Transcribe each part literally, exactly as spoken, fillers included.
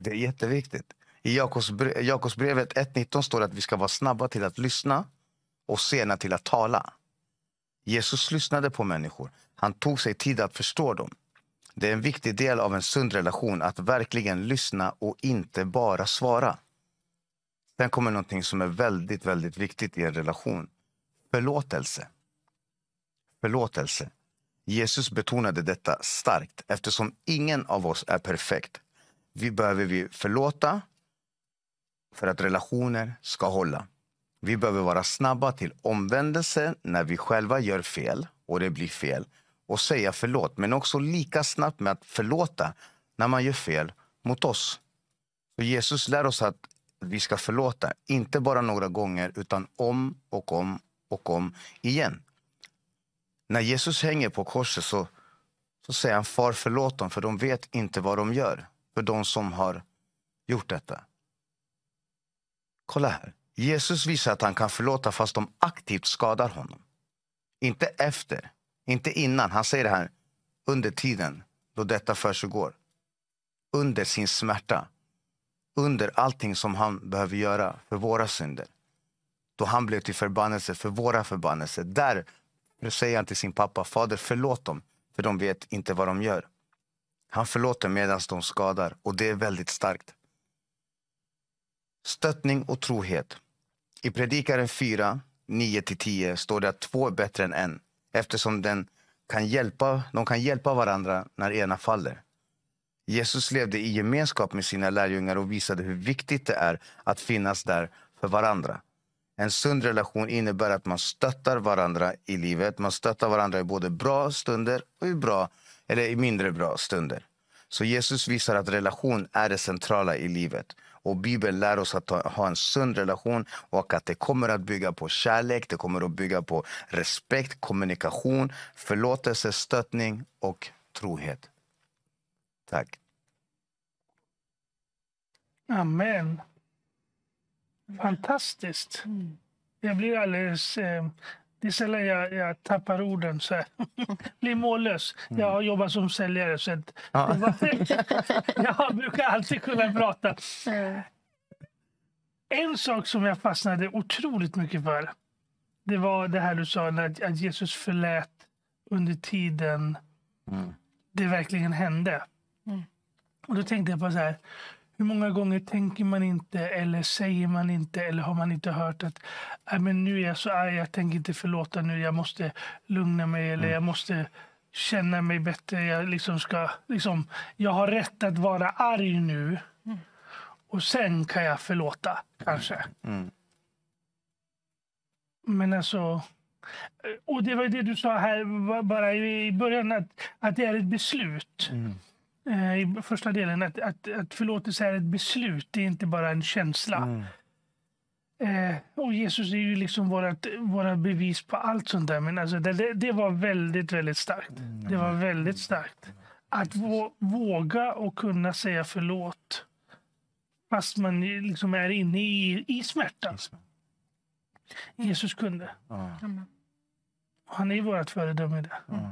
Det är jätteviktigt. I Jakobsbrevet, Jakobsbrevet ett nitton står det att vi ska vara snabba till att lyssna och sena till att tala. Jesus lyssnade på människor. Han tog sig tid att förstå dem. Det är en viktig del av en sund relation att verkligen lyssna och inte bara svara. Sen kommer någonting som är väldigt, väldigt viktigt i en relation. Förlåtelse. Förlåtelse. Jesus betonade detta starkt eftersom ingen av oss är perfekt. Vi behöver vi förlåta för att relationer ska hålla. Vi behöver vara snabba till omvändelse när vi själva gör fel och det blir fel och säga förlåt. Men också lika snabbt med att förlåta när man gör fel mot oss. För Jesus lär oss att vi ska förlåta, inte bara några gånger utan om och om och om igen. När Jesus hänger på korset så, så säger han far förlåt dem för de vet inte vad de gör. För de som har gjort detta. Kolla här. Jesus visar att han kan förlåta fast de aktivt skadar honom. Inte efter, inte innan. Han säger det här under tiden då detta försiggår. Under sin smärta. Under allting som han behöver göra för våra synder. Då han blev till förbannelse för våra förbannelser. Där säger han till sin pappa, fader förlåt dem. För de vet inte vad de gör. Han förlåter medan de skadar. Och det är väldigt starkt. Stöttning och trohet. I Predikaren fyra, nio till tio står det att två är bättre än en. Eftersom den kan hjälpa, de kan hjälpa varandra när ena faller. Jesus levde i gemenskap med sina lärjungar och visade hur viktigt det är att finnas där för varandra. En sund relation innebär att man stöttar varandra i livet. Man stöttar varandra i både bra stunder och i, bra, eller i mindre bra stunder. Så Jesus visar att relation är det centrala i livet. Och Bibeln lär oss att ha en sund relation och att det kommer att bygga på kärlek, det kommer att bygga på respekt, kommunikation, förlåtelse, stöttning och trohet. Tack. Amen. Fantastiskt. Mm. Jag blir alldeles... Eh, det är sällan jag, jag tappar orden så här. Blir mållös. Mm. Jag har jobbat som säljare så att Ja. det var, jag brukar alltid kunna prata. Mm. En sak som jag fastnade otroligt mycket för, det var det här du sa, när, att Jesus förlät under tiden Mm. det verkligen hände. Mm. Och då tänkte jag på så här, hur många gånger tänker man inte eller säger man inte eller har man inte hört att äh, men nu är jag så arg, jag tänker inte förlåta nu, jag måste lugna mig eller Mm. jag måste känna mig bättre, jag liksom ska liksom, jag har rätt att vara arg nu. Mm. Och sen kan jag förlåta, kanske. Mm. Men alltså... Och det var det du sa här bara i början, att, att det är ett beslut. Mm. Eh, I första delen, att, att, att förlåtelse är ett beslut, det är inte bara en känsla. Mm. Eh, och Jesus är ju liksom vårat, våra bevis på allt sånt där. Men alltså det, det var väldigt, väldigt starkt. Det var väldigt starkt. Att vå, våga och kunna säga förlåt. Fast man liksom är inne i, i smärtan. Jesus kunde. Ja. Amen. Han är vårt föredöme i det. Ja.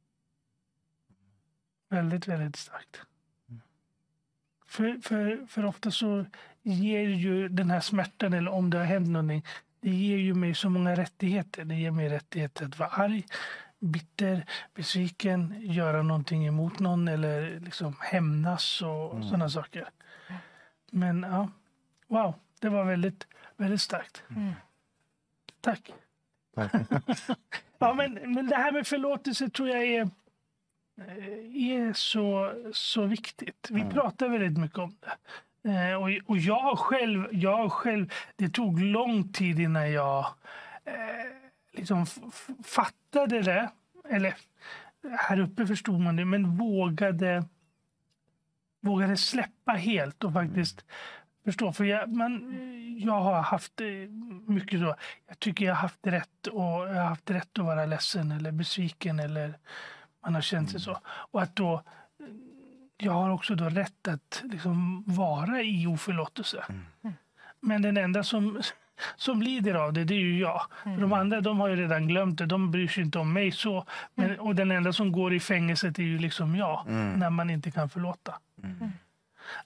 Väldigt, väldigt starkt. För, för, för ofta så ger ju den här smärtan, eller om det har hänt någonting, det ger ju mig så många rättigheter. Det ger mig rättigheter att vara arg, bitter, besviken, göra någonting emot någon eller liksom hämnas och Mm. sådana saker. Men ja, wow, det var väldigt, väldigt starkt. Mm. Tack. Tack. Ja, men, men det här med förlåtelse tror jag är, är så, så viktigt. Vi Mm. pratar väldigt mycket om det. Eh, och, och jag har själv, jag har själv, det tog lång tid innan jag eh, liksom f- f- fattade det. Eller här uppe förstod man det, men vågade, vågade släppa helt och faktiskt förstå. För jag, man, jag har haft eh, mycket så. Jag tycker jag har haft rätt, och jag har haft rätt att vara ledsen eller besviken, eller man har känt sig så. Och att då, jag har också då rätt att liksom vara i oförlåtelse. Mm. Men den enda som, som lider av det, det är ju jag. Mm. För de andra, de har ju redan glömt det. De bryr sig inte om mig så. Men, och den enda som går i fängelset är ju liksom jag. Mm. När man inte kan förlåta. Mm. Äh,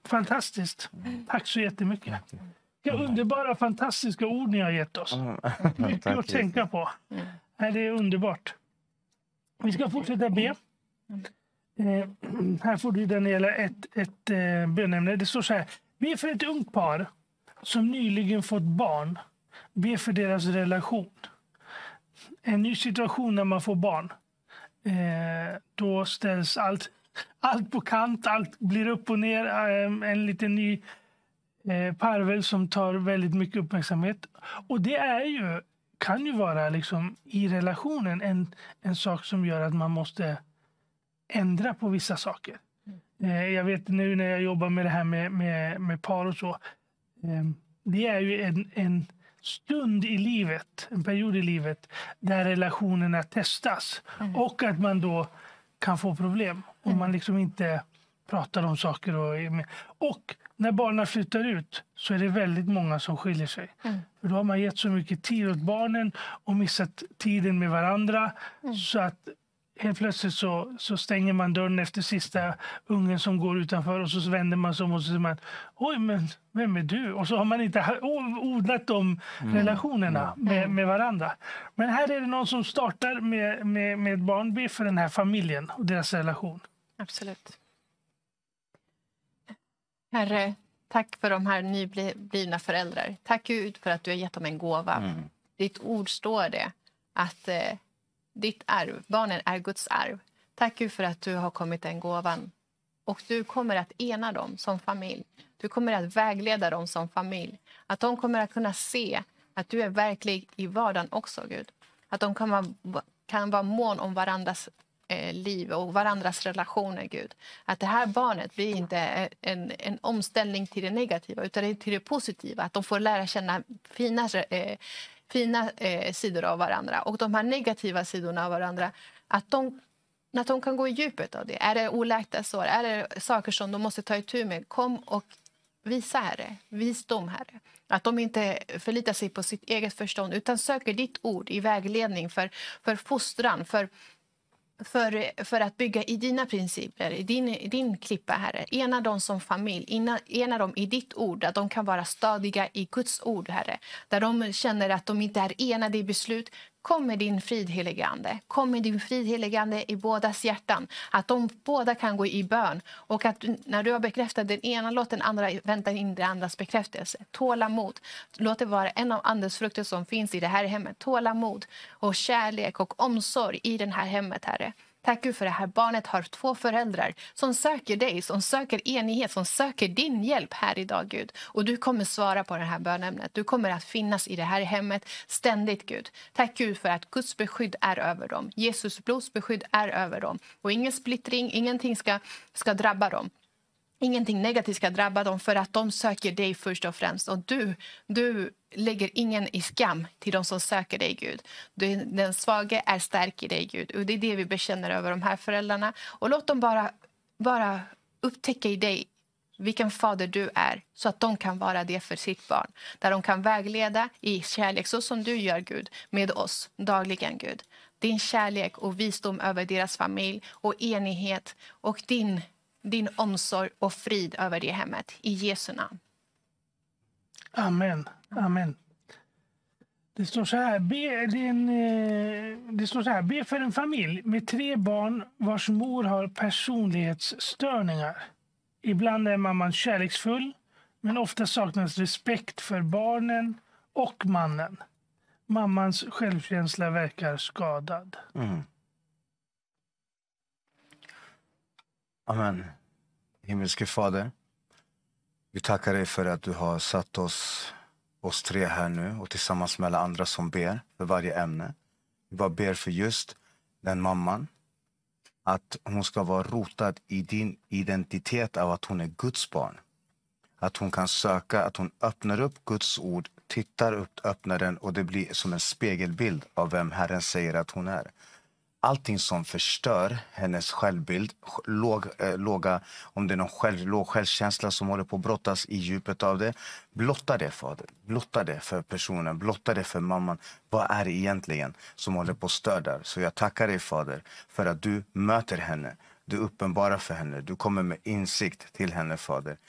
fantastiskt. Tack så jättemycket. Vilka underbara, fantastiska ord ni har gett oss. Mycket att tänka på. Det är underbart. Vi ska fortsätta be. Eh, här får du, Daniela, ett, ett eh, bönämne. Det står så här. Be för ett ungt par som nyligen fått barn. Be för deras relation. En ny situation när man får barn. Eh, då ställs allt, allt på kant. Allt blir upp och ner. Eh, en liten ny eh, parvel som tar väldigt mycket uppmärksamhet. Och det är ju, kan ju vara liksom, i relationen en, en sak som gör att man måste ändra på vissa saker. Eh, jag vet nu när jag jobbar med det här med, med, med par och så. Eh, det är ju en, en stund i livet, en period i livet där relationerna testas. Mm. Och att man då kan få problem om mm. man liksom inte pratar om saker. Och, och när barnen flyttar ut så är det väldigt många som skiljer sig. Mm. För då har man gett så mycket tid åt barnen och missat tiden med varandra. Mm. Så att helt plötsligt så, så stänger man dörren efter sista ungen som går utanför och så vänder man sig om och så säger man, oj men vem är du? Och så har man inte odlat de mm. relationerna mm. med, med varandra. Men här är det någon som startar med, med, med ett barn, be för den här familjen och deras relation. Absolut. Herre, tack för de här nyblivna föräldrar. Tack Gud för att du har gett dem en gåva. Mm. Ditt ord står det att eh, ditt arv, barnen är Guds arv. Tack Gud för att du har kommit den gåvan. Och du kommer att ena dem som familj. Du kommer att vägleda dem som familj. Att de kommer att kunna se att du är verklig i vardagen också, Gud. Att de kan vara, kan vara mån om varandras eh, liv och varandras relationer, Gud. Att det här barnet blir inte en, en omställning till det negativa utan till det positiva. Att de får lära känna fina eh, fina eh, sidor av varandra och de här negativa sidorna av varandra, att de, att de kan gå i djupet av det. Är det oläkta sår? Är det saker som de måste ta itu med? Kom och visa, Herre. Visdom, Herre. Att de inte förlitar sig på sitt eget förstånd utan söker ditt ord i vägledning för, för fostran, för För, för att bygga i dina principer, i din, i din klippa, Herre. Ena dem som familj, ena, ena dem i ditt ord, att de kan vara stadiga i Guds ord, Herre. Där de känner att de inte är enade i beslut. Kom med din frid, helige Ande. Kom med din frid, helige Ande, i bådas hjärtan. Att de båda kan gå i bön. Och att när du har bekräftat den ena, låt den andra vänta in det andras bekräftelse. Tålamod. Låt det vara en av andens frukter som finns i det här hemmet. Tålamod och kärlek och omsorg i det här hemmet, Herre. Tack Gud för det här barnet har två föräldrar som söker dig, som söker enighet, som söker din hjälp här idag, Gud. Och du kommer svara på det här bönämnet. Du kommer att finnas i det här hemmet ständigt, Gud. Tack Gud för att Guds beskydd är över dem. Jesus blods beskydd är över dem. Och ingen splittring, ingenting ska, ska drabba dem. Ingenting negativt ska drabba dem för att de söker dig först och främst. Och du, du lägger ingen i skam till de som söker dig, Gud. Du, den svage är stark i dig, Gud. Och det är det vi bekänner över de här föräldrarna. Och låt dem bara, bara upptäcka i dig vilken fader du är. Så att de kan vara det för sitt barn. Där de kan vägleda i kärlek så som du gör, Gud, med oss dagligen, Gud. Din kärlek och visdom över deras familj och enighet och din din omsorg och frid över det hemmet. I Jesu namn. Amen. Amen. Det står så här. Be, det, är en, det står så här. Be för en familj med tre barn vars mor har personlighetsstörningar. Ibland är mamman kärleksfull, men ofta saknas respekt för barnen och mannen. Mammans självkänsla verkar skadad. Mm. Amen. Himmelske Fader, vi tackar dig för att du har satt oss, oss tre här nu och tillsammans med alla andra som ber för varje ämne. Vi bara ber för just den mamman, att hon ska vara rotad i din identitet av att hon är Guds barn. Att hon kan söka, att hon öppnar upp Guds ord, tittar upp, öppnar den och det blir som en spegelbild av vem Herren säger att hon är. Allting som förstör hennes självbild, låg, äh, låga, om det är någon själv, låg självkänsla som håller på att brottas i djupet av det, blotta det, Fader. Blotta det för personen, blotta det för mamman. Vad är det egentligen som håller på att störa? Så jag tackar dig, Fader, för att du möter henne. Du uppenbarar för henne. Du kommer med insikt till henne, Fader.